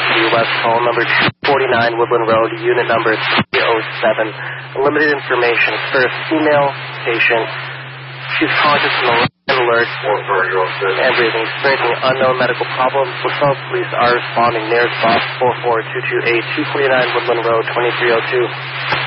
University West, call number 249 Woodland Road, unit number 307. Limited information. First, female patient. She's conscious and alert and breathing, experiencing unknown medical problems. LaSalle police are responding. Nearest box 44228 249 Woodland Road 2302.